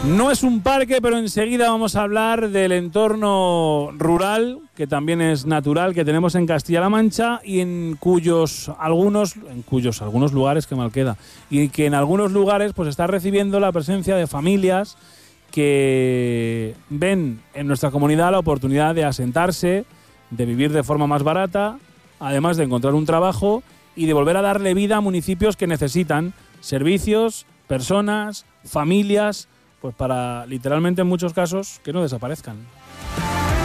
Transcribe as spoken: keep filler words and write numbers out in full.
No es un parque, pero enseguida vamos a hablar del entorno rural, que también es natural, que tenemos en Castilla-La Mancha y en cuyos algunos, en cuyos algunos lugares, que mal queda, y que en algunos lugares pues está recibiendo la presencia de familias que ven en nuestra comunidad la oportunidad de asentarse, de vivir de forma más barata, además de encontrar un trabajo y de volver a darle vida a municipios que necesitan servicios, personas, familias, pues para, literalmente en muchos casos, que no desaparezcan.